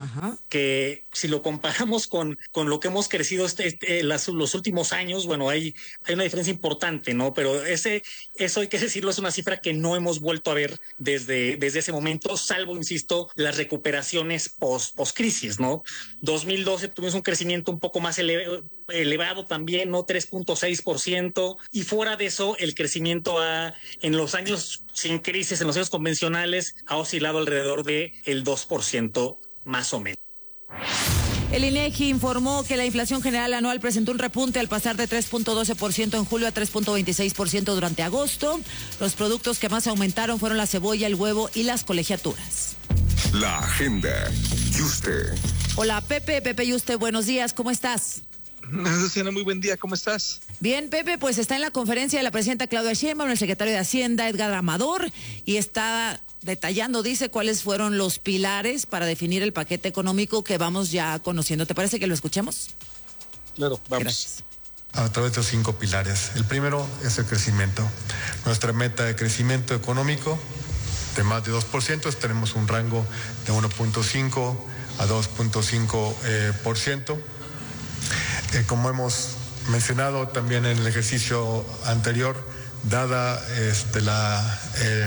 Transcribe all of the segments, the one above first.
que si lo comparamos con lo que hemos crecido los últimos años, bueno, hay una diferencia importante, ¿no? Pero eso hay que decirlo, es una cifra que no hemos vuelto a ver desde ese momento, salvo, insisto, las recuperaciones post-crisis, ¿no? 2012 tuvimos un crecimiento un poco más elevado también, ¿no? 3.6%, y fuera de eso, el crecimiento en los años sin crisis, en los años convencionales, ha oscilado alrededor de el 2%, más o menos. El INEGI informó que la inflación general anual presentó un repunte al pasar de 3.12% en julio a 3.26% durante agosto. Los productos que más aumentaron fueron la cebolla, el huevo y las colegiaturas. La agenda. Yuste. Hola, Pepe Yuste, buenos días, ¿cómo estás? Luciana, muy buen día, ¿cómo estás? Bien, Pepe, pues está en la conferencia de la presidenta Claudia Sheinbaum, el secretario de Hacienda, Edgar Amador, y está detallando, dice, cuáles fueron los pilares para definir el paquete económico que vamos ya conociendo. ¿Te parece que lo escuchemos? Claro, vamos. Gracias. A través de los 5 pilares. El primero es el crecimiento. Nuestra meta de crecimiento económico de más de 2%, tenemos un rango de 1.5 a 2.5%. Como hemos mencionado también en el ejercicio anterior, dada la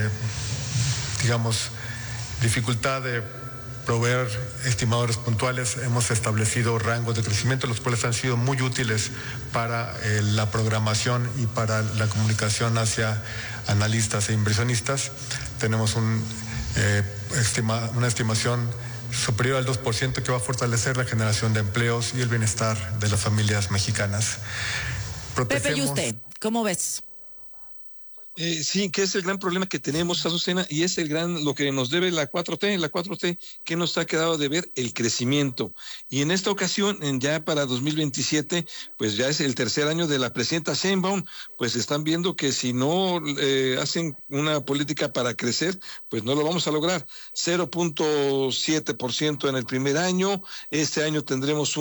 dificultad de proveer estimadores puntuales, hemos establecido rangos de crecimiento, los cuales han sido muy útiles para la programación y para la comunicación hacia analistas e inversionistas. Tenemos una estimación superior al 2% que va a fortalecer la generación de empleos y el bienestar de las familias mexicanas. Pepe, ¿y usted cómo ves? Sí, que es el gran problema que tenemos, Azucena, y es lo que nos debe la 4T, que nos ha quedado de ver el crecimiento. Y en esta ocasión, ya para 2027, pues ya es el tercer año de la presidenta Sheinbaum, pues están viendo que si no hacen una política para crecer, pues no lo vamos a lograr. 0.7% en el primer año, este año tendremos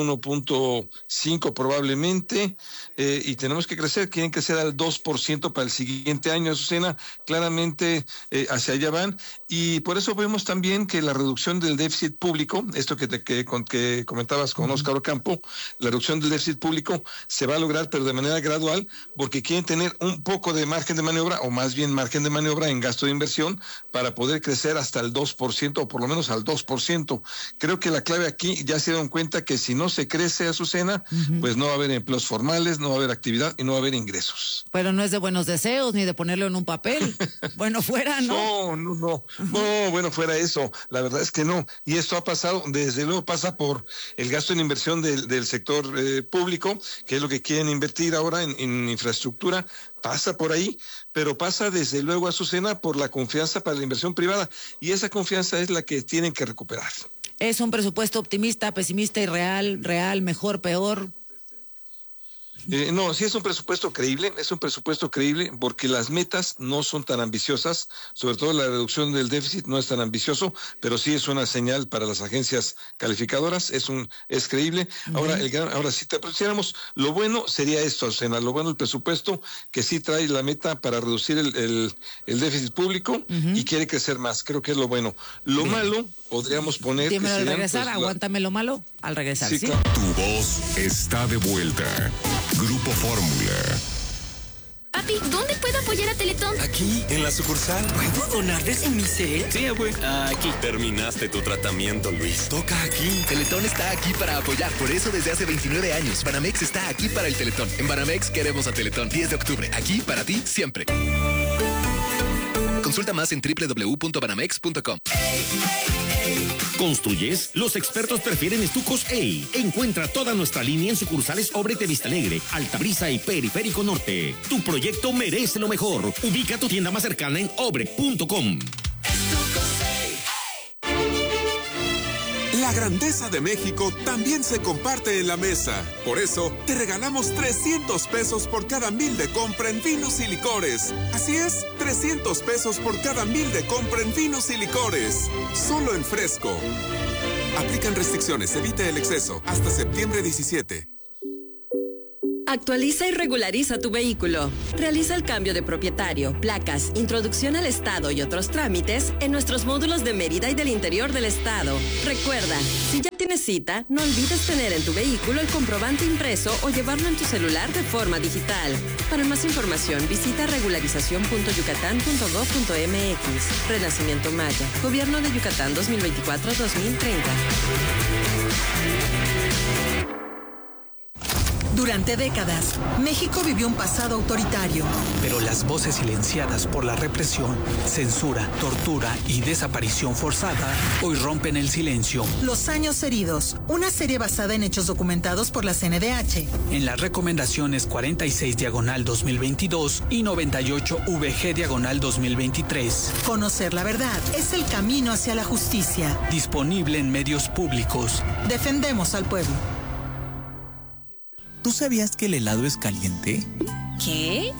1.5 probablemente, y tenemos que crecer, quieren crecer al 2% para el siguiente año. Azucena, claramente hacia allá van, y por eso vemos también que la reducción del déficit público, esto que comentabas con Óscar Ocampo, la reducción del déficit público se va a lograr, pero de manera gradual, porque quieren tener un poco de margen de maniobra, o más bien margen de maniobra en gasto de inversión, para poder crecer hasta el 2%, o por lo menos al 2%. Creo que la clave aquí, ya se dieron cuenta que si no se crece, Azucena, pues no va a haber empleos formales, no va a haber actividad y no va a haber ingresos. Pero no es de buenos deseos, ni de ponerlo en un papel. Bueno, fuera, ¿no? No, bueno, fuera eso. La verdad es que no. Y esto ha pasado, desde luego pasa por el gasto en inversión del sector público, que es lo que quieren invertir ahora en infraestructura. Pasa por ahí, pero pasa desde luego, Azucena, por la confianza para la inversión privada. Y esa confianza es la que tienen que recuperar. ¿Es un presupuesto optimista, pesimista y real, mejor, peor? No, sí es un presupuesto creíble porque las metas no son tan ambiciosas, sobre todo la reducción del déficit no es tan ambicioso, pero sí es una señal para las agencias calificadoras, es creíble. Ahora si te pusiéramos, lo bueno sería esto, Azucena, lo bueno del presupuesto, que sí trae la meta para reducir el déficit público y quiere crecer más, creo que es lo bueno. Lo malo, podríamos poner... Dímelo al regresar, aguántame lo malo, al regresar, ¿sí? Claro. Tu voz está de vuelta. Grupo Fórmula. Papi, ¿dónde puedo apoyar a Teletón? Aquí, en la sucursal. ¿Puedo donar desde mi cel? Sí, güey. Aquí. Terminaste tu tratamiento, Luis. Toca aquí. Teletón está aquí para apoyar. Por eso desde hace 29 años, Banamex está aquí para el Teletón. En Banamex queremos a Teletón. 10 de octubre. Aquí para ti, siempre. Consulta más en www.banamex.com. ¿Construyes? Los expertos prefieren Estucos EI. Encuentra toda nuestra línea en sucursales Obrete Vista Alegre, Altabrisa y Periférico Norte. Tu proyecto merece lo mejor. Ubica tu tienda más cercana en obre.com. La grandeza de México también se comparte en la mesa. Por eso, te regalamos 300 pesos por cada 1,000 de compra en vinos y licores. Así es, 300 pesos por cada 1,000 de compra en vinos y licores. Solo en Fresco. Aplican restricciones, evita el exceso. Hasta septiembre 17. Actualiza y regulariza tu vehículo. Realiza el cambio de propietario, placas, introducción al estado y otros trámites en nuestros módulos de Mérida y del interior del estado. Recuerda, si ya tienes cita, no olvides tener en tu vehículo el comprobante impreso o llevarlo en tu celular de forma digital. Para más información, visita regularización.yucatán.gov.mx. Renacimiento Maya. Gobierno de Yucatán 2024-2030. Durante décadas, México vivió un pasado autoritario. Pero las voces silenciadas por la represión, censura, tortura y desaparición forzada hoy rompen el silencio. Los años heridos, una serie basada en hechos documentados por la CNDH. En las recomendaciones 46/2022 y 98/VG/2023. Conocer la verdad es el camino hacia la justicia. Disponible en medios públicos. Defendemos al pueblo. ¿Tú sabías que el helado es caliente? ¿Qué?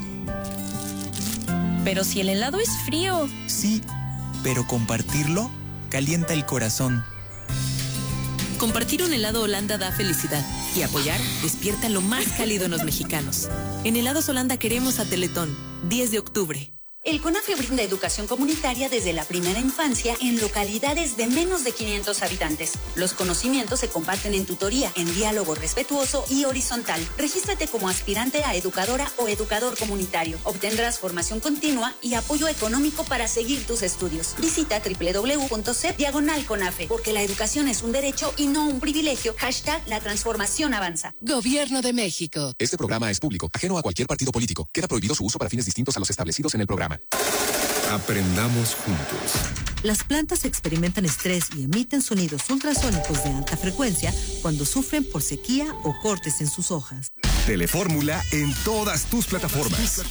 Pero si el helado es frío. Sí, pero compartirlo calienta el corazón. Compartir un helado Holanda da felicidad y apoyar despierta lo más cálido en los mexicanos. En Helados Holanda queremos a Teletón, 10 de octubre. El CONAFE brinda educación comunitaria desde la primera infancia en localidades de menos de 500 habitantes. Los conocimientos se comparten en tutoría, en diálogo respetuoso y horizontal. Regístrate como aspirante a educadora o educador comunitario. Obtendrás formación continua y apoyo económico para seguir tus estudios. Visita www.cep/CONAFE, porque la educación es un derecho y no un privilegio. #La transformación avanza. Gobierno de México. Este programa es público, ajeno a cualquier partido político. Queda prohibido su uso para fines distintos a los establecidos en el programa. Aprendamos juntos. Las plantas experimentan estrés y emiten sonidos ultrasónicos de alta frecuencia cuando sufren por sequía o cortes en sus hojas. Telefórmula en todas tus plataformas.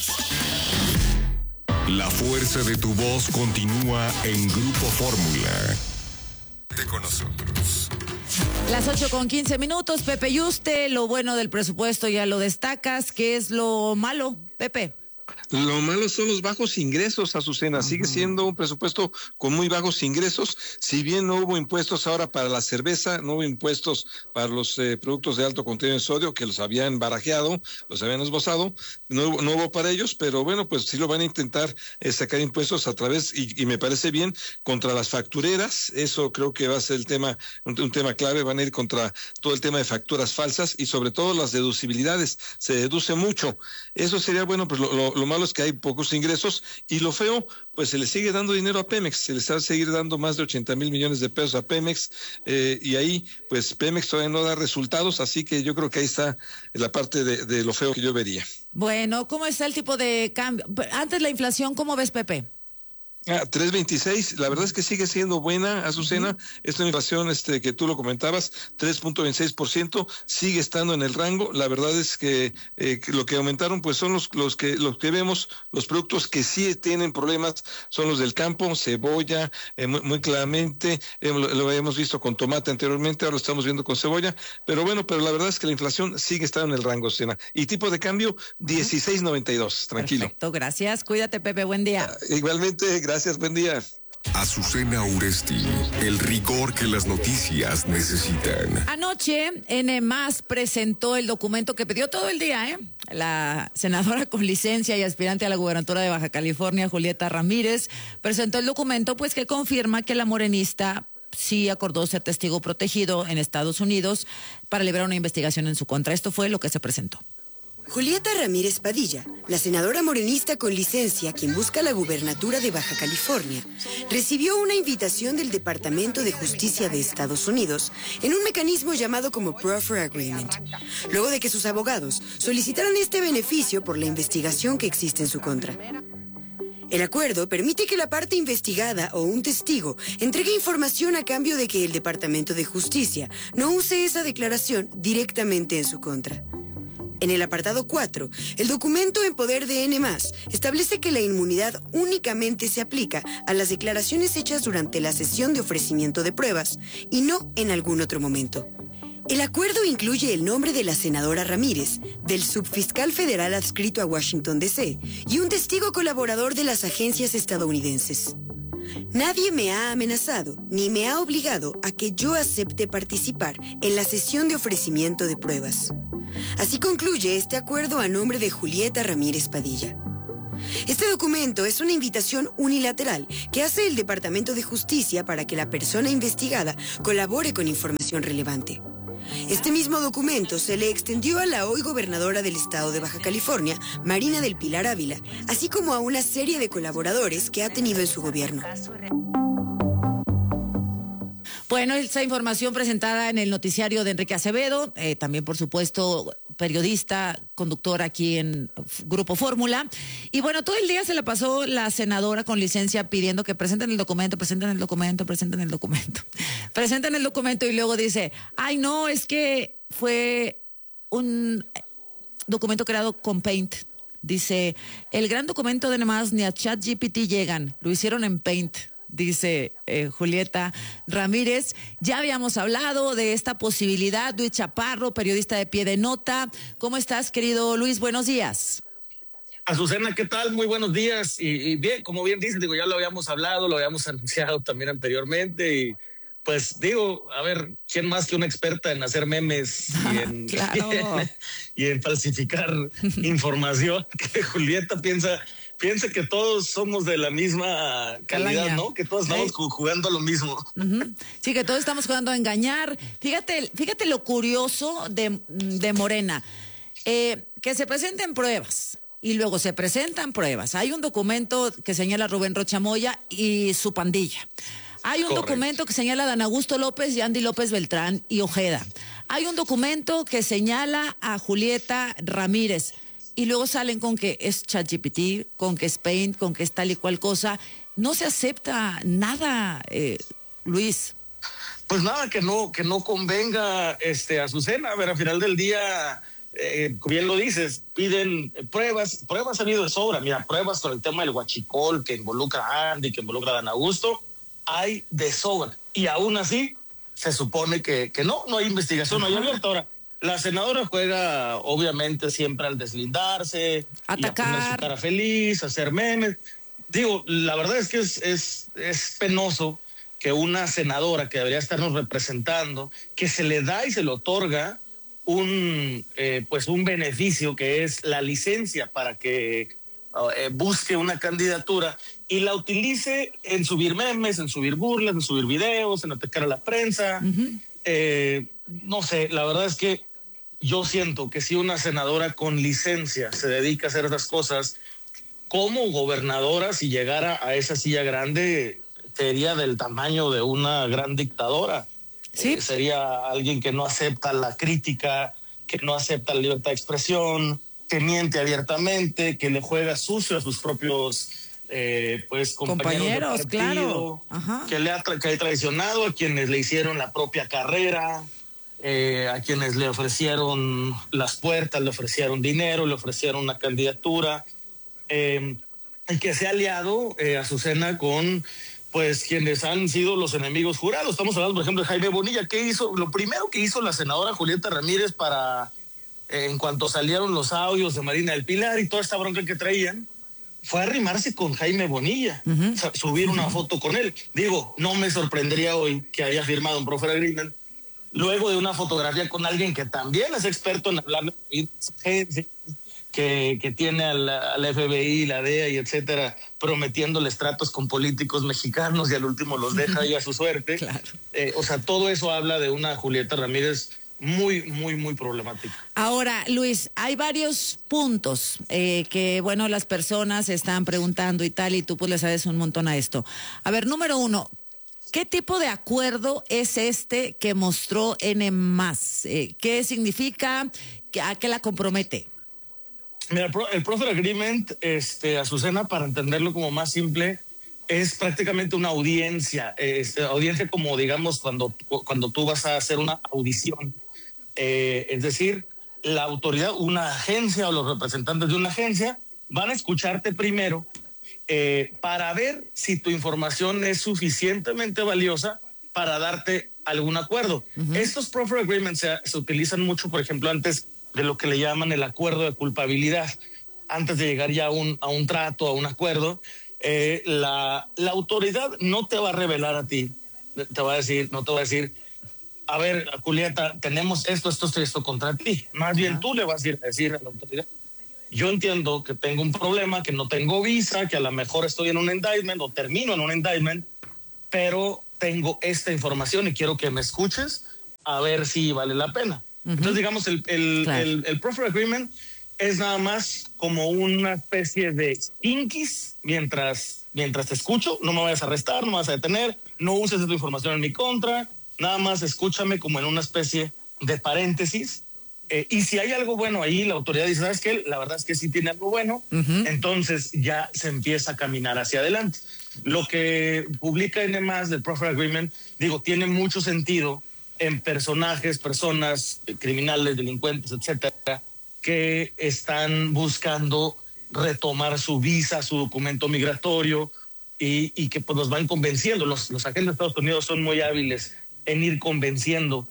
La fuerza de tu voz continúa en Grupo Fórmula. Con nosotros. Las 8:15, Pepe Yuste. Lo bueno del presupuesto ya lo destacas. ¿Qué es lo malo, Pepe? Lo malo son los bajos ingresos, Azucena. Sigue siendo un presupuesto con muy bajos ingresos. Si bien no hubo impuestos ahora para la cerveza, no hubo impuestos para los productos de alto contenido en sodio, que los habían barajeado, los habían esbozado, no hubo para ellos, pero bueno, pues sí lo van a intentar sacar impuestos a través, y me parece bien, contra las factureras. Eso creo que va a ser el tema, un tema clave. Van a ir contra todo el tema de facturas falsas y sobre todo las deducibilidades. Se deduce mucho. Eso sería bueno, pues lo malo es que hay pocos ingresos, y lo feo, pues se le sigue dando dinero a Pemex, se les va a seguir dando más de 80,000 millones de pesos a Pemex, y ahí pues Pemex todavía no da resultados, así que yo creo que ahí está la parte de lo feo que yo vería. Bueno, ¿cómo está el tipo de cambio? Antes la inflación, ¿cómo ves, Pepe? 3.26, la verdad es que sigue siendo buena, Azucena. Esta inflación que tú lo comentabas, 3.26%, sigue estando en el rango. La verdad es que lo que aumentaron pues son los que vemos, los productos que sí tienen problemas son los del campo, cebolla, muy claramente, lo habíamos visto con tomate anteriormente, ahora lo estamos viendo con cebolla, pero la verdad es que la inflación sigue estando en el rango, Azucena. Y tipo de cambio, 16.92, tranquilo. Perfecto, gracias. Cuídate, Pepe, buen día. Igualmente, gracias, buen día. Azucena Uresti, el rigor que las noticias necesitan. Anoche, N+ presentó el documento que pidió todo el día, la senadora con licencia y aspirante a la gubernatura de Baja California, Julieta Ramírez, presentó el documento pues que confirma que la morenista sí acordó ser testigo protegido en Estados Unidos para liberar una investigación en su contra. Esto fue lo que se presentó. Julieta Ramírez Padilla, la senadora morenista con licencia, quien busca la gubernatura de Baja California, recibió una invitación del Departamento de Justicia de Estados Unidos en un mecanismo llamado como Proffer Agreement, luego de que sus abogados solicitaran este beneficio por la investigación que existe en su contra. El acuerdo permite que la parte investigada o un testigo entregue información a cambio de que el Departamento de Justicia no use esa declaración directamente en su contra. En el apartado 4, el documento en poder de N+ establece que la inmunidad únicamente se aplica a las declaraciones hechas durante la sesión de ofrecimiento de pruebas y no en algún otro momento. El acuerdo incluye el nombre de la senadora Ramírez, del subfiscal federal adscrito a Washington, D.C. y un testigo colaborador de las agencias estadounidenses. Nadie me ha amenazado ni me ha obligado a que yo acepte participar en la sesión de ofrecimiento de pruebas. Así concluye este acuerdo a nombre de Julieta Ramírez Padilla. Este documento es una invitación unilateral que hace el Departamento de Justicia para que la persona investigada colabore con información relevante. Este mismo documento se le extendió a la hoy gobernadora del estado de Baja California, Marina del Pilar Ávila, así como a una serie de colaboradores que ha tenido en su gobierno. Bueno, esa información presentada en el noticiario de Enrique Acevedo, también por supuesto periodista, conductor aquí en Grupo Fórmula. Y bueno, todo el día se la pasó la senadora con licencia pidiendo que presenten el documento, y luego dice, ay no, es que fue un documento creado con Paint. Dice, el gran documento de nomás ni a ChatGPT llegan, lo hicieron en Paint. Dice Julieta Ramírez. Ya habíamos hablado de esta posibilidad. Luis Chaparro, periodista de Pie de Nota. ¿Cómo estás, querido Luis? Buenos días. Azucena, ¿qué tal? Muy buenos días. Y bien, como bien dices, ya lo habíamos hablado, lo habíamos anunciado también anteriormente. Y pues digo, a ver, ¿quién más que una experta en hacer memes y en falsificar información? Que Julieta piensa que todos somos de la misma calidad, ¿no? Que todos estamos jugando lo mismo. Sí, que todos estamos jugando a engañar. Fíjate lo curioso de Morena. Que se presenten pruebas y luego se presentan pruebas. Hay un documento que señala a Rubén Rocha Moya y su pandilla. Hay un documento que señala a Dan Augusto López y Andy López Beltrán y Ojeda. Hay un documento que señala a Julieta Ramírez. Y luego salen con que es ChatGPT, con que es Paint, con que es tal y cual cosa. No se acepta nada, Luis. Pues nada que no convenga, Azucena. A ver, al final del día, bien lo dices, piden pruebas ha habido de sobra. Mira, pruebas con el tema del huachicol, que involucra a Andy, que involucra a Dan Augusto, hay de sobra. Y aún así, se supone que no hay investigación, no hay abierta. Ahora, la senadora juega, obviamente, siempre al deslindarse, atacar, y a poner su cara feliz, hacer memes. Digo, la verdad es que es penoso que una senadora que debería estarnos representando, que se le da y se le otorga un beneficio que es la licencia para que busque una candidatura y la utilice en subir memes, en subir burlas, en subir videos, en atacar a la prensa. No sé, la verdad es que yo siento que si una senadora con licencia se dedica a hacer esas cosas, como gobernadora, si llegara a esa silla grande, sería del tamaño de una gran dictadora. ¿Sí? Sería alguien que no acepta la crítica, que no acepta la libertad de expresión, que miente abiertamente, que le juega sucio a sus propios compañeros de partido, claro. Ajá. Que ha traicionado a quienes le hicieron la propia carrera, a quienes le ofrecieron las puertas, le ofrecieron dinero, le ofrecieron una candidatura, y que se ha aliado, Azucena, con quienes han sido los enemigos jurados. Estamos hablando, por ejemplo, de Jaime Bonilla. ¿Qué hizo? Lo primero que hizo la senadora Julieta Ramírez en cuanto salieron los audios de Marina del Pilar y toda esta bronca que traían, fue arrimarse con Jaime Bonilla, o sea, subir una foto con él. Digo, no me sorprendería hoy que haya firmado un proffer agreement luego de una fotografía con alguien que también es experto en hablar que tiene al FBI, la DEA y etcétera, prometiéndoles tratos con políticos mexicanos y al último los deja ahí a su suerte. Claro. O sea, todo eso habla de una Julieta Ramírez muy, muy, muy problemática. Ahora, Luis, hay varios puntos que, bueno, las personas están preguntando y tal, y tú pues le sabes un montón a esto. A ver, número uno, ¿qué tipo de acuerdo es este que mostró N+? ¿Qué significa? ¿A qué la compromete? Mira, el Proffer Agreement, Azucena, para entenderlo como más simple, es prácticamente una audiencia, audiencia como, digamos, cuando tú vas a hacer una audición. Es decir, la autoridad, una agencia o los representantes de una agencia van a escucharte primero para ver si tu información es suficientemente valiosa para darte algún acuerdo. Estos Proffer Agreements se utilizan mucho, por ejemplo, antes de lo que le llaman el acuerdo de culpabilidad. Antes de llegar ya a un trato, a un acuerdo, la autoridad no te va a revelar a ti, no te va a decir, a ver, Julieta, tenemos esto contra ti. Más bien tú le vas a ir a decir a la autoridad, yo entiendo que tengo un problema, que no tengo visa, que a lo mejor estoy en un indictment o termino en un indictment, pero tengo esta información y quiero que me escuches a ver si vale la pena. Entonces, digamos, el Proffer Agreement es nada más como una especie de inquis mientras te escucho. No me vayas a arrestar, no me vas a detener, no uses tu información en mi contra, nada más escúchame como en una especie de paréntesis. Y si hay algo bueno ahí, la autoridad dice, ¿sabes qué? La verdad es que sí tiene algo bueno, entonces ya se empieza a caminar hacia adelante. Lo que publica N+ del Proffer Agreement, digo, tiene mucho sentido en personas criminales, delincuentes, etcétera, que están buscando retomar su visa, su documento migratorio y que pues los van convenciendo. Los agentes de Estados Unidos son muy hábiles en ir convenciendo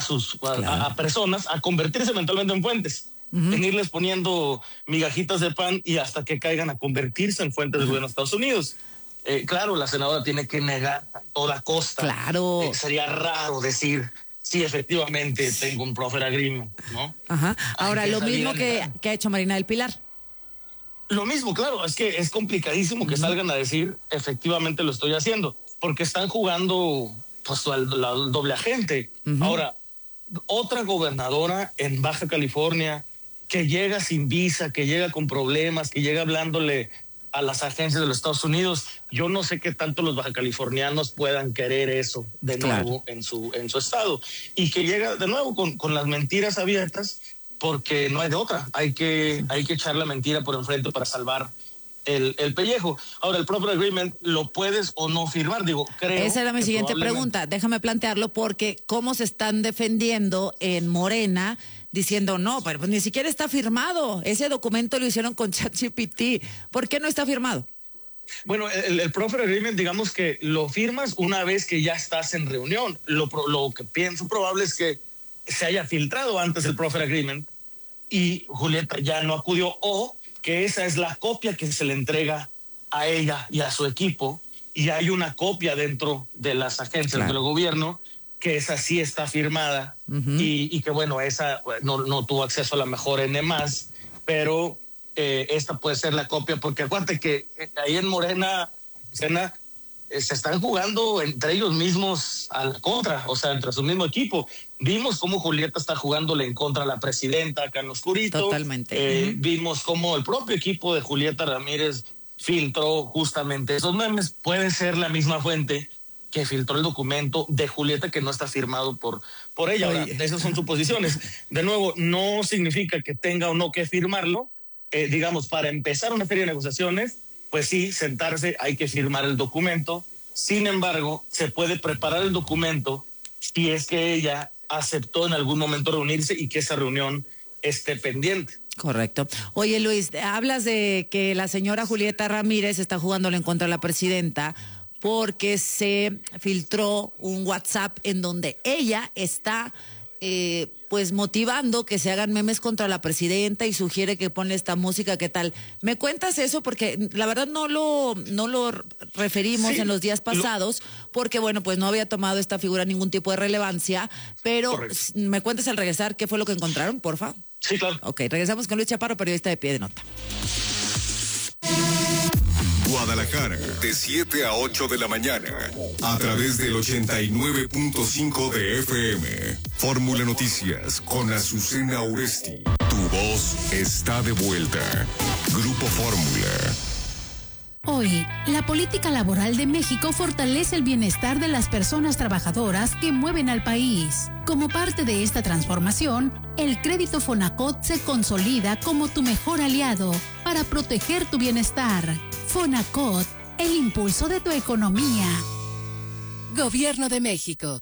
a personas a convertirse eventualmente en fuentes, en irles poniendo migajitas de pan y hasta que caigan a convertirse en fuentes del gobierno de Estados Unidos. Claro, la senadora tiene que negar a toda costa. Claro. Sería raro decir, sí, efectivamente tengo un Proffer Agreement, ¿no? Ajá. Ahora, lo mismo que ha hecho Marina del Pilar. Lo mismo, claro, es que es complicadísimo que salgan a decir, efectivamente lo estoy haciendo, porque están jugando pues al doble agente. Ahora, otra gobernadora en Baja California que llega sin visa, que llega con problemas, que llega hablándole a las agencias de los Estados Unidos, yo no sé qué tanto los bajacalifornianos puedan querer eso de nuevo en su estado, y que llega de nuevo con las mentiras abiertas, porque no hay de otra, hay que echar la mentira por enfrente para salvar el pellejo. Ahora, el Proffer Agreement, ¿lo puedes o no firmar? Digo, creo. Esa era mi siguiente pregunta. Déjame plantearlo porque cómo se están defendiendo en Morena diciendo, no, pero pues ni siquiera está firmado. Ese documento lo hicieron con ChatGPT. ¿Por qué no está firmado? Bueno, el Proffer Agreement, digamos que lo firmas una vez que ya estás en reunión. Lo que pienso probable es que se haya filtrado antes el Proffer Agreement y Julieta ya no acudió, o que esa es la copia que se le entrega a ella y a su equipo, y hay una copia dentro de las agencias del gobierno que esa sí está firmada y que bueno, esa no tuvo acceso a la mejor N+, pero esta puede ser la copia, porque acuérdate que ahí en Morena se están jugando entre ellos mismos a la contra, o sea, entre su mismo equipo. Vimos cómo Julieta está jugándole en contra a la presidenta acá en Oscurito. Totalmente. Vimos cómo el propio equipo de Julieta Ramírez filtró justamente esos memes. Puede ser la misma fuente que filtró el documento de Julieta que no está firmado por ella. Ahora, esas son suposiciones. De nuevo, no significa que tenga o no que firmarlo. Digamos, para empezar una serie de negociaciones, pues sí, sentarse, hay que firmar el documento. Sin embargo, se puede preparar el documento si es que ella aceptó en algún momento reunirse y que esa reunión esté pendiente. Correcto. Oye, Luis, hablas de que la señora Julieta Ramírez está jugándole en contra de la presidenta porque se filtró un WhatsApp en donde ella está pues motivando que se hagan memes contra la presidenta y sugiere que ponle esta música, ¿qué tal? ¿Me cuentas eso? Porque la verdad no lo referimos en los días pasados, porque bueno, pues no había tomado esta figura ningún tipo de relevancia, pero ¿me cuentas al regresar qué fue lo que encontraron, porfa? Sí, claro. Ok, regresamos con Luis Chaparro, periodista de Pie de Nota. Guadalajara, de 7 a 8 de la mañana, a través del 89.5 de FM. Fórmula Noticias con Azucena Oresti. Tu voz está de vuelta. Grupo Fórmula. Hoy, la política laboral de México fortalece el bienestar de las personas trabajadoras que mueven al país. Como parte de esta transformación, el crédito Fonacot se consolida como tu mejor aliado para proteger tu bienestar. Fonacot, el impulso de tu economía. Gobierno de México.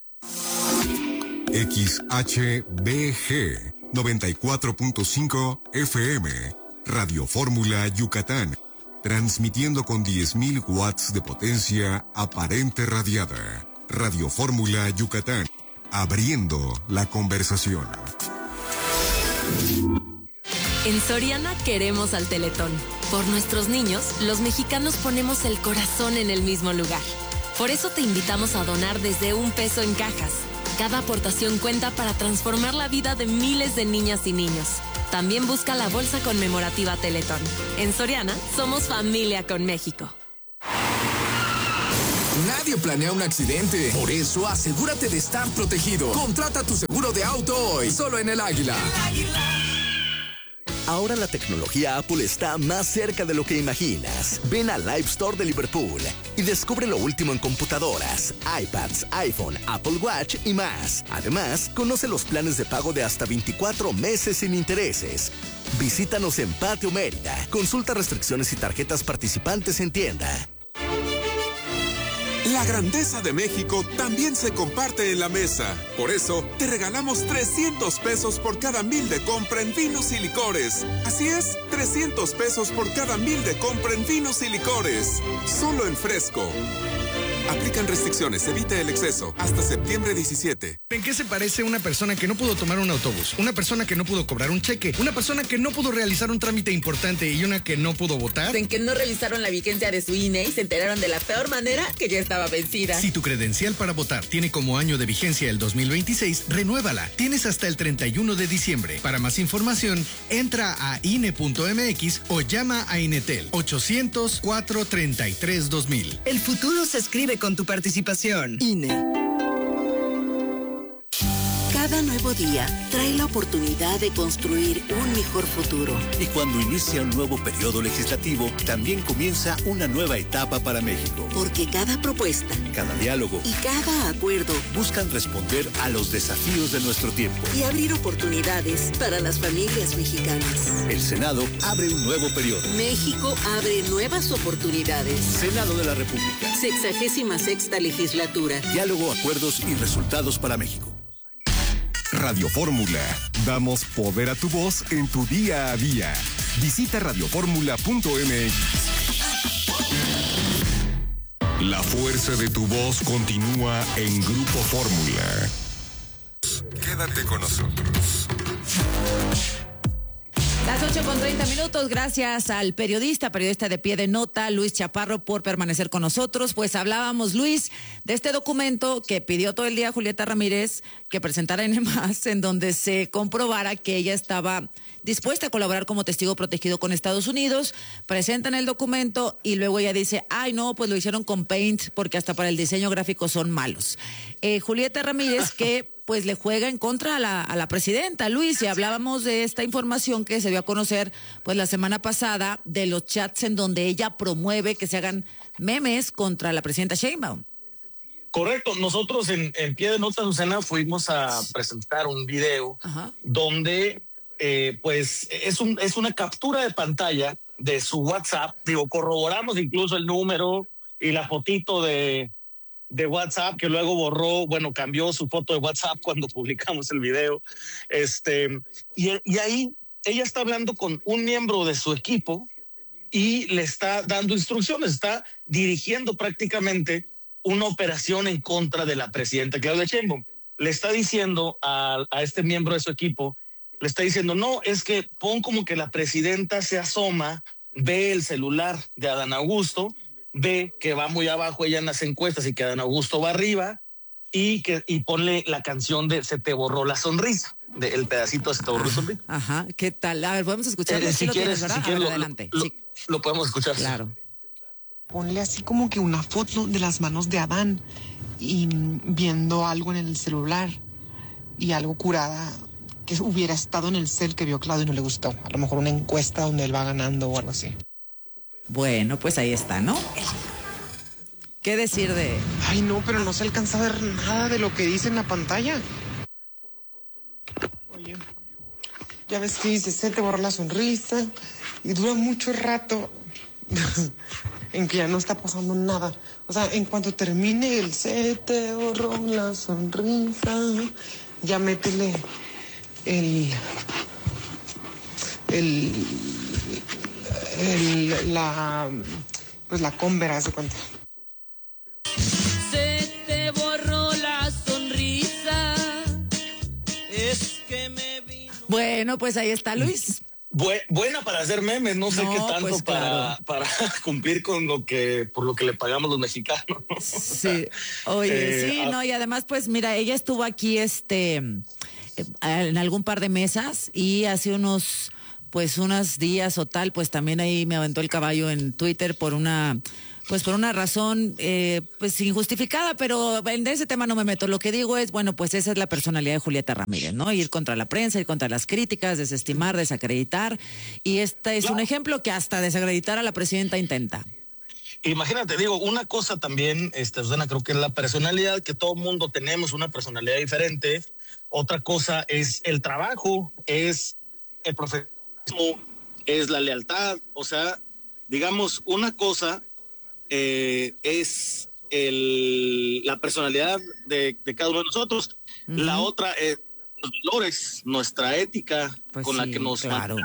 XHBG 94.5 FM. Radio Fórmula Yucatán. Transmitiendo con 10.000 watts de potencia aparente radiada. Radio Fórmula Yucatán. Abriendo la conversación. En Soriana queremos al Teletón. Por nuestros niños, los mexicanos ponemos el corazón en el mismo lugar. Por eso te invitamos a donar desde $1 en cajas. Cada aportación cuenta para transformar la vida de miles de niñas y niños. También busca la bolsa conmemorativa Teletón. En Soriana, somos familia con México. Nadie planea un accidente. Por eso, asegúrate de estar protegido. Contrata tu seguro de auto hoy, solo en El Águila. Ahora la tecnología Apple está más cerca de lo que imaginas. Ven al Live Store de Liverpool y descubre lo último en computadoras, iPads, iPhone, Apple Watch y más. Además, conoce los planes de pago de hasta 24 meses sin intereses. Visítanos en Patio Mérida. Consulta restricciones y tarjetas participantes en tienda. La grandeza de México también se comparte en la mesa. Por eso, te regalamos 300 pesos por cada 1,000 de compra en vinos y licores. Así es, 300 pesos por cada 1,000 de compra en vinos y licores. Solo en Fresco. Aplican restricciones, evita el exceso. Hasta septiembre 17. ¿En qué se parece una persona que no pudo tomar un autobús? Una persona que no pudo cobrar un cheque. Una persona que no pudo realizar un trámite importante y una que no pudo votar. En que no revisaron la vigencia de su INE y se enteraron de la peor manera que ya estaba vencida. Si tu credencial para votar tiene como año de vigencia el 2026, renuévala. Tienes hasta el 31 de diciembre. Para más información, entra a INE.mx o llama a Inetel 800-433-2000. El futuro se escribe con tu participación. INE. Cada nuevo día trae la oportunidad de construir un mejor futuro. Y cuando inicia un nuevo periodo legislativo, también comienza una nueva etapa para México. Porque cada propuesta, cada diálogo y cada acuerdo buscan responder a los desafíos de nuestro tiempo y abrir oportunidades para las familias mexicanas. El Senado abre un nuevo periodo. México abre nuevas oportunidades. Senado de la República. 66ª legislatura. Diálogo, acuerdos y resultados para México. Radio Fórmula. Damos poder a tu voz en tu día a día. Visita radioformula.mx. La fuerza de tu voz continúa en Grupo Fórmula. Quédate con nosotros. Las 8:30, gracias al periodista de Pie de Nota, Luis Chaparro, por permanecer con nosotros. Pues hablábamos, Luis, de este documento que pidió todo el día Julieta Ramírez que presentara en EMAS, en donde se comprobara que ella estaba dispuesta a colaborar como testigo protegido con Estados Unidos. Presentan el documento y luego ella dice, ay no, pues lo hicieron con Paint porque hasta para el diseño gráfico son malos. Julieta Ramírez que pues le juega en contra a la presidenta, Luis, y hablábamos de esta información que se dio a conocer pues la semana pasada de los chats en donde ella promueve que se hagan memes contra la presidenta Sheinbaum. Correcto, nosotros en Pie de Nota, Susana, fuimos a presentar un video donde pues es una captura de pantalla de su WhatsApp, corroboramos incluso el número y la fotito de WhatsApp, que luego cambió su foto de WhatsApp cuando publicamos el video. Y ahí ella está hablando con un miembro de su equipo y le está dando instrucciones, está dirigiendo prácticamente una operación en contra de la presidenta Claudia Sheinbaum. Le está diciendo a este miembro de su equipo, le está diciendo, no, es que pon como que la presidenta se asoma, ve el celular de Adán Augusto, ve que va muy abajo ella en las encuestas y que Adán Augusto va arriba y ponle la canción de Se te borró la sonrisa, el pedacito de Se te borró la sonrisa. Ajá, ¿qué tal? A ver, podemos escucharlo. Si quieres, adelante. Lo podemos escuchar. Claro. Ponle así como que una foto de las manos de Adán y viendo algo en el celular y algo curada que hubiera estado en el cel que vio Claudio y no le gustó. A lo mejor una encuesta donde él va ganando o algo así. Bueno, pues ahí está, ¿no? ¿Qué decir de...? Ay, no, pero no se alcanza a ver nada de lo que dice en la pantalla. Oye, ya ves que dice, se te borró la sonrisa y dura mucho rato en que ya no está pasando nada. O sea, en cuanto termine el se te borró la sonrisa, ya métele la Converse, ¿se cuenta? Se te borró la sonrisa, es que me vino... Bueno, pues ahí está, Luis. buena para hacer memes, no sé qué tanto pues, para cumplir con por lo que le pagamos los mexicanos. Sí, oye, sí, no, y además, pues mira, ella estuvo aquí en algún par de mesas y hace unos días o tal, pues también ahí me aventó el caballo en Twitter por una razón pues injustificada, pero en ese tema no me meto. Lo que digo es, bueno, pues esa es la personalidad de Julieta Ramírez, ¿no? Ir contra la prensa, ir contra las críticas, desestimar, desacreditar, y este es un ejemplo que hasta desacreditar a la presidenta intenta. Imagínate, digo, una cosa también, Susana, creo que es la personalidad, que todo mundo tenemos una personalidad diferente. Otra cosa es el trabajo, es el profesionalismo, es la lealtad. O sea, digamos, una cosa es la personalidad de cada uno de nosotros. Uh-huh. La otra es los valores, nuestra ética, pues con la que nos... Claro.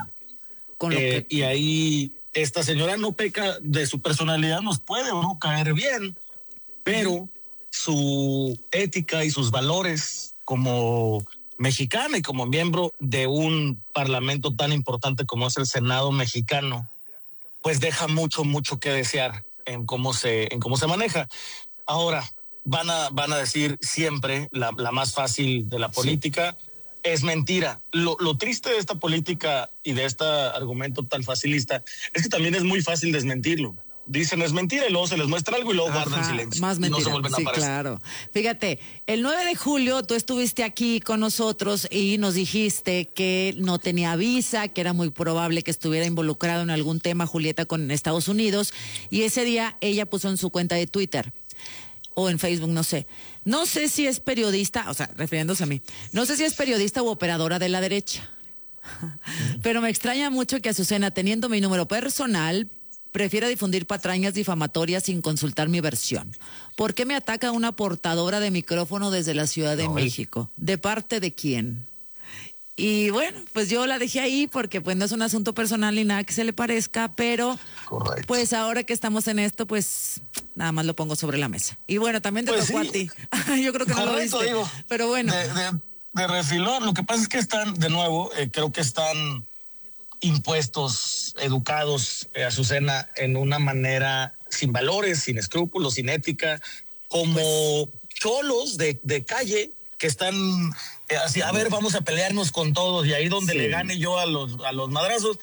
Y ahí esta señora no peca de su personalidad, nos puede o no caer bien, pero su ética y sus valores como mexicana y como miembro de un parlamento tan importante como es el Senado mexicano, pues deja mucho que desear en cómo se maneja. Ahora, van a decir siempre la más fácil de la política, sí, es mentira. Lo triste de esta política y de este argumento tan facilista es que también es muy fácil desmentirlo. Dicen es mentira y luego se les muestra algo y luego guardan silencio. Más mentira. No se vuelven a aparecer. Claro. Fíjate, el 9 de julio tú estuviste aquí con nosotros y nos dijiste que no tenía visa, que era muy probable que estuviera involucrado en algún tema Julieta con Estados Unidos, y ese día ella puso en su cuenta de Twitter o en Facebook, no sé si es periodista, o sea, refiriéndose a mí, no sé si es periodista u operadora de la derecha, pero me extraña mucho que Azucena, teniendo mi número personal, prefiere difundir patrañas difamatorias sin consultar mi versión. ¿Por qué me ataca una portadora de micrófono desde la Ciudad de México? ¿De parte de quién? Y bueno, pues yo la dejé ahí porque pues no es un asunto personal ni nada que se le parezca, pero correcto, pues ahora que estamos en esto, pues nada más lo pongo sobre la mesa. Y bueno, también te tocó a ti. Yo creo que no lo viste, digo, pero bueno. De refilón, lo que pasa es que están, de nuevo, creo que están impuestos, educados, Azucena, en una manera sin valores, sin escrúpulos, sin ética, como cholos de calle que están así, a ver, vamos a pelearnos con todos, y ahí donde le gane yo a los madrazos,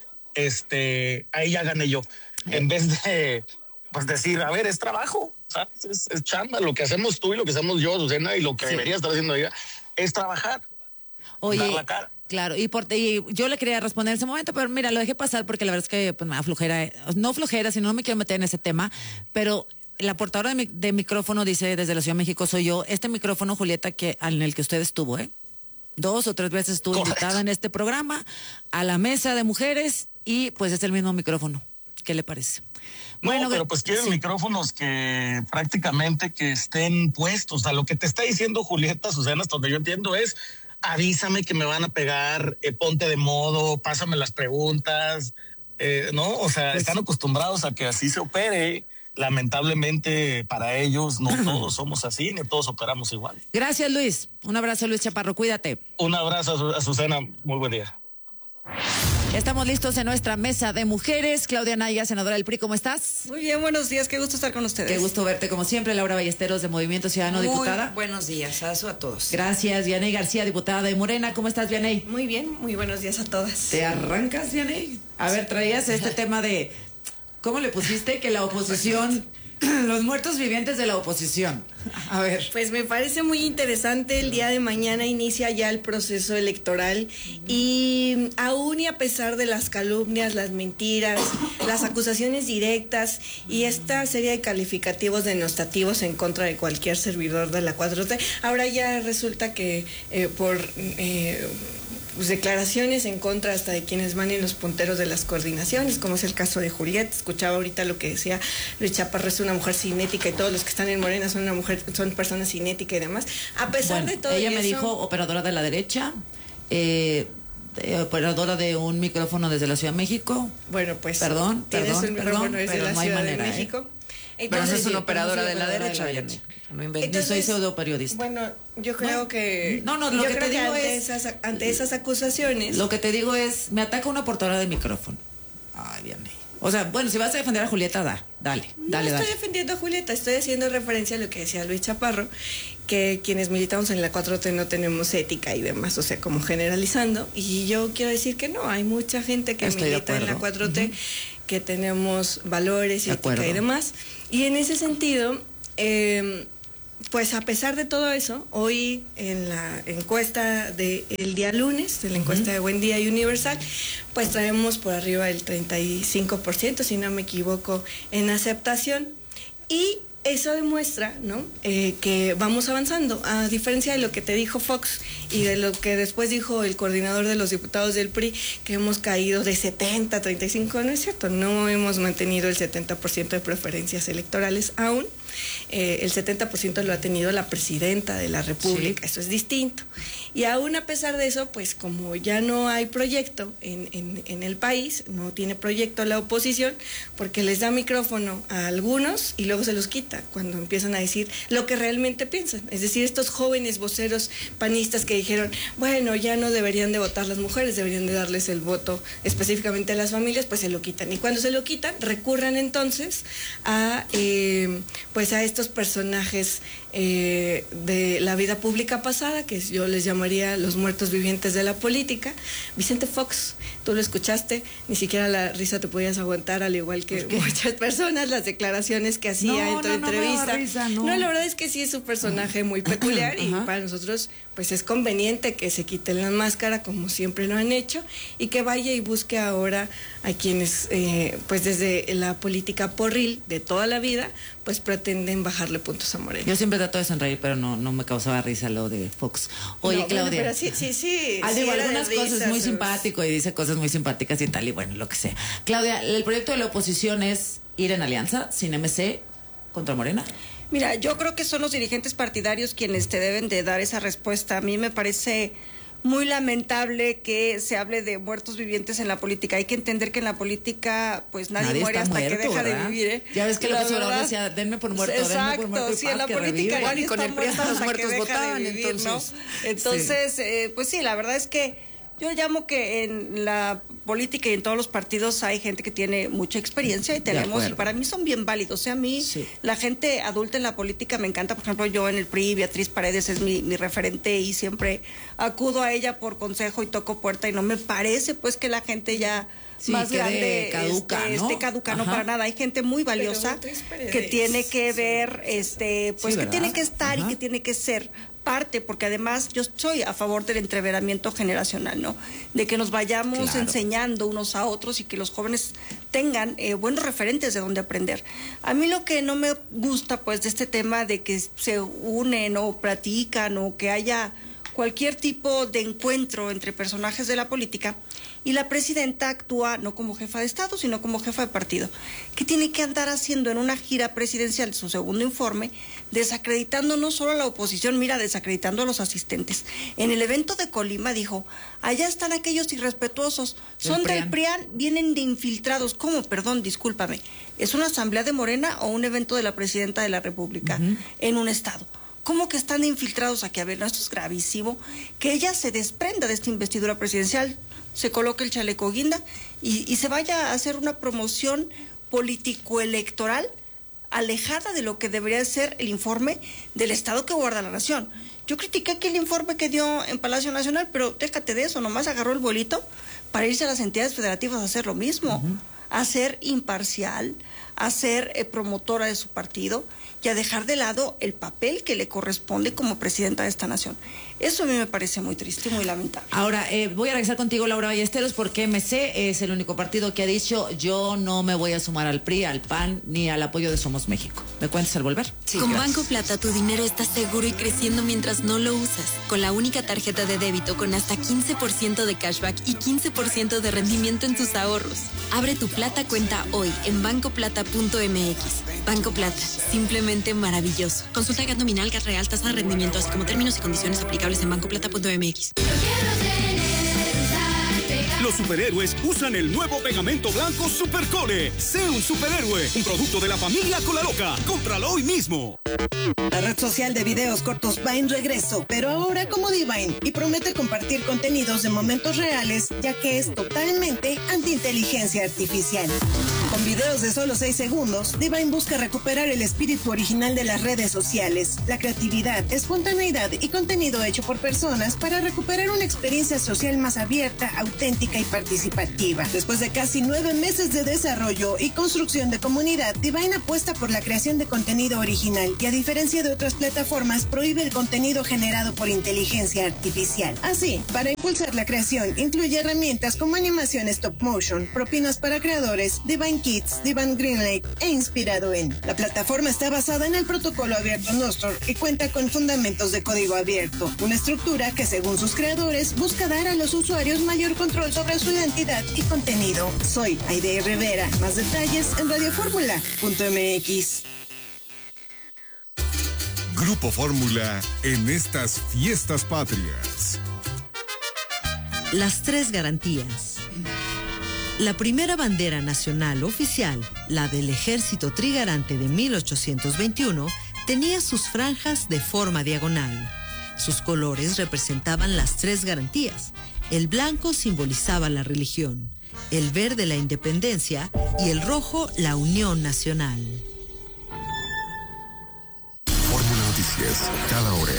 ahí ya gané yo. En vez de pues decir, a ver, es trabajo, ¿sabes? Es chamba, lo que hacemos tú y lo que hacemos yo, Azucena, y lo que debería estar haciendo ella, es trabajar. Oye, dar la cara. Claro, y yo le quería responder en ese momento, pero mira, lo dejé pasar porque la verdad es que pues, me da flojera, no flojera, sino no me quiero meter en ese tema, pero la portadora de micrófono dice desde la Ciudad de México soy yo. Este micrófono, Julieta, en el que usted estuvo, 2 o 3 veces estuvo invitada en este programa a la mesa de mujeres y pues es el mismo micrófono. ¿Qué le parece? Bueno, pero pues quieren micrófonos que prácticamente que estén puestos. O sea, lo que te está diciendo Julieta, Susana, hasta donde yo entiendo es: avísame que me van a pegar, ponte de modo, pásame las preguntas, ¿no? O sea, pues están acostumbrados a que así se opere. Lamentablemente para ellos no todos somos así, ni todos operamos igual. Gracias, Luis. Un abrazo, Luis Chaparro, cuídate. Un abrazo, Azucena, muy buen día. Estamos listos en nuestra mesa de mujeres. Claudia Naya, senadora del PRI, ¿cómo estás? Muy bien, buenos días, qué gusto estar con ustedes. Qué gusto verte como siempre. Laura Ballesteros, de Movimiento Ciudadano, diputada. Buenos días, a todos. Gracias. Vianey García, diputada de Morena, ¿cómo estás, Vianey? Muy bien, muy buenos días a todas. ¿Te arrancas, Vianey? A ver, traías este tema de, ¿cómo le pusiste? Que la oposición... Los muertos vivientes de la oposición. A ver. Pues me parece muy interesante. El día de mañana inicia ya el proceso electoral y aún y a pesar de las calumnias, las mentiras, las acusaciones directas y esta serie de calificativos denostativos en contra de cualquier servidor de la 4T, ahora ya resulta que pues declaraciones en contra hasta de quienes van en los punteros de las coordinaciones, como es el caso de Julieta. Escuchaba ahorita lo que decía Luis Chaparro, es una mujer cinética y todos los que están en Morena son personas cinéticas y demás. A pesar de todo ella eso, me dijo operadora de la derecha, operadora de un micrófono desde la Ciudad de México. Bueno, pues perdón, tienes un micrófono desde la Ciudad de México. Pero no es una operadora de la derecha, Vianney. No inventes. Soy pseudo periodista. Bueno, yo creo que... lo que te digo es... Ante esas acusaciones... Lo que te digo es, me ataca una portadora de micrófono. Ay, Vianney. O sea, bueno, si vas a defender a Julieta, dale. No estoy defendiendo a Julieta, estoy haciendo referencia a lo que decía Luis Chaparro, que quienes militamos en la 4T no tenemos ética y demás, o sea, como generalizando. Y yo quiero decir que no, hay mucha gente que milita en la 4T, que tenemos valores y ética y demás. Y en ese sentido, pues a pesar de todo eso, hoy en la encuesta del día lunes, de la encuesta de Buen Día y Universal, pues traemos por arriba del 35%, si no me equivoco, en aceptación. Y eso demuestra, ¿no?, que vamos avanzando, a diferencia de lo que te dijo Fox y de lo que después dijo el coordinador de los diputados del PRI, que hemos caído de 70 a 35, no es cierto, no hemos mantenido el 70% de preferencias electorales aún. El 70% lo ha tenido la presidenta de la República, eso es distinto. Y aún a pesar de eso, pues como ya no hay proyecto en el país, no tiene proyecto la oposición, porque les da micrófono a algunos y luego se los quita cuando empiezan a decir lo que realmente piensan. Es decir, estos jóvenes voceros panistas que dijeron, bueno, ya no deberían de votar las mujeres, deberían de darles el voto específicamente a las familias, pues se lo quitan. Y cuando se lo quitan, recurren entonces a pues a estos personajes de la vida pública pasada, que yo les llamaría los muertos vivientes de la política. Vicente Fox, tú lo escuchaste, ni siquiera la risa te podías aguantar, al igual que muchas personas, las declaraciones que hacía en tu entrevista. No, la verdad es que sí es un personaje muy peculiar y para nosotros pues es conveniente que se quiten la máscara como siempre lo han hecho y que vaya y busque ahora a quienes pues desde la política porril de toda la vida pues pretenden bajarle puntos a Morena. Yo siempre trato de sonreír, pero no me causaba risa lo de Fox. Oye, Claudia. Pero sí. Digo, algunas cosas muy simpático y dice cosas muy simpáticas y tal, y bueno, lo que sea. Claudia, el proyecto de la oposición es ir en alianza sin MC contra Morena. Mira, yo creo que son los dirigentes partidarios quienes te deben de dar esa respuesta. A mí me parece muy lamentable que se hable de muertos vivientes en la política. Hay que entender que en la política pues nadie muere hasta que deja de vivir, Ya ves que López Obrador decía, denme por muerto, exacto, denme por muerto. Sí, en la política igual y con el PRI hasta los muertos votaban, vivir, entonces, pues sí, la verdad es que yo llamo que en la política y en todos los partidos hay gente que tiene mucha experiencia y tenemos, y para mí son bien válidos. O sea, a mí la gente adulta en la política me encanta. Por ejemplo, yo en el PRI, Beatriz Paredes es mi referente y siempre acudo a ella por consejo y toco puerta, y no me parece pues que la gente ya más grande esté caduca, no para nada. Hay gente muy valiosa que tiene que ver, pues que tiene que estar y que tiene que ser parte, porque además yo estoy a favor del entreveramiento generacional, ¿no? De que nos vayamos enseñando unos a otros y que los jóvenes tengan buenos referentes de donde aprender. A mí lo que no me gusta pues de este tema de que se unen o platican o que haya cualquier tipo de encuentro entre personajes de la política y la presidenta actúa no como jefa de Estado, sino como jefa de partido. ¿Qué tiene que andar haciendo en una gira presidencial, su segundo informe, desacreditando no solo a la oposición, mira, desacreditando a los asistentes? En el evento de Colima dijo, allá están aquellos irrespetuosos, son del PRIAN, vienen de infiltrados. ¿Cómo? Perdón, discúlpame. ¿Es una asamblea de Morena o un evento de la presidenta de la República en un estado? ¿Cómo que están infiltrados aquí? A ver, no, esto es gravísimo. Que ella se desprenda de esta investidura presidencial, se coloque el chaleco guinda y se vaya a hacer una promoción político-electoral alejada de lo que debería ser el informe del Estado que guarda la nación. Yo critiqué aquí el informe que dio en Palacio Nacional, pero déjate de eso, nomás agarró el bolito para irse a las entidades federativas a hacer lo mismo, a ser imparcial, a ser promotora de su partido y a dejar de lado el papel que le corresponde como presidenta de esta nación. Eso a mí me parece muy triste y muy lamentable. Ahora, voy a regresar contigo, Laura Ballesteros, porque MC es el único partido que ha dicho, yo no me voy a sumar al PRI, al PAN, ni al apoyo de Somos México. ¿Me cuentas al volver? Sí, con Banco Plata tu dinero está seguro y creciendo mientras no lo usas. Con la única tarjeta de débito con hasta 15% de cashback y 15% de rendimiento en tus ahorros. Abre tu Plata cuenta hoy en bancoplata.mx. Banco Plata, simplemente maravilloso. Consulta GAT nominal, GAT real, tasa de rendimiento, así como términos y condiciones aplicables en bancoplata.mx. Yo quiero tener, usar, pegar. Los superhéroes usan el nuevo pegamento blanco Supercole. Sé un superhéroe, un producto de la familia Colaloca. Cómpralo hoy mismo. La red social de videos cortos va en regreso, pero ahora como Divine, y promete compartir contenidos de momentos reales, ya que es totalmente anti-inteligencia artificial. Con videos de solo 6 segundos, Divine busca recuperar el espíritu original de las redes sociales, la creatividad, espontaneidad y contenido hecho por personas para recuperar una experiencia social más abierta, auténtica y participativa. Después de casi 9 meses de desarrollo y construcción de comunidad, Divine apuesta por la creación de contenido original y, a diferencia de otras plataformas, prohíbe el contenido generado por inteligencia artificial. Así, para impulsar la creación, incluye herramientas como animación stop motion, propinas para creadores, Divine Kids, Divine Greenlight e inspirado en. La plataforma está basada en el protocolo abierto Nostr y cuenta con fundamentos de código abierto, una estructura que, según sus creadores, busca dar a los usuarios mayor control sobre su identidad y contenido. Soy Aide Rivera. Más detalles en radioformula.mx. Grupo Fórmula en estas fiestas patrias. Las 3 garantías. La primera bandera nacional oficial, la del Ejército Trigarante de 1821, tenía sus franjas de forma diagonal. Sus colores representaban las 3 garantías. El blanco simbolizaba la religión, el verde la independencia y el rojo la unión nacional. Fórmula Noticias, cada hora.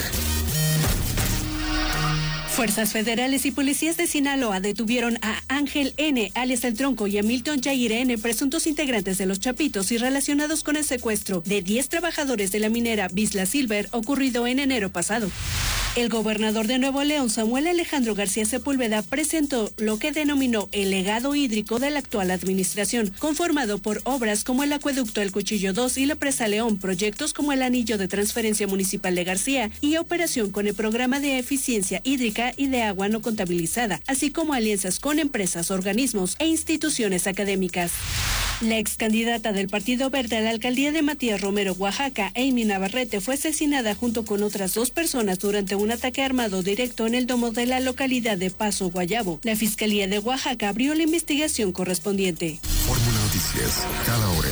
Fuerzas federales y policías de Sinaloa detuvieron a Ángel N., alias El Tronco, y a Milton Jair N., presuntos integrantes de Los Chapitos y relacionados con el secuestro de 10 trabajadores de la minera Bisla Silver ocurrido en enero pasado. El gobernador de Nuevo León, Samuel Alejandro García Sepúlveda, presentó lo que denominó el legado hídrico de la actual administración, conformado por obras como el acueducto El Cuchillo 2 y la Presa León, proyectos como el Anillo de Transferencia Municipal de García y operación con el Programa de Eficiencia Hídrica y de Agua No Contabilizada, así como alianzas con empresas, organismos e instituciones académicas. La ex candidata del Partido Verde a la alcaldía de Matías Romero, Oaxaca, Amy Navarrete, fue asesinada junto con otras 2 personas durante un ataque armado directo en el domo de la localidad de Paso, Guayabo. La Fiscalía de Oaxaca abrió la investigación correspondiente. Fórmula Noticias, cada hora.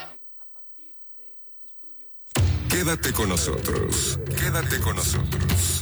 Quédate con nosotros. Quédate con nosotros.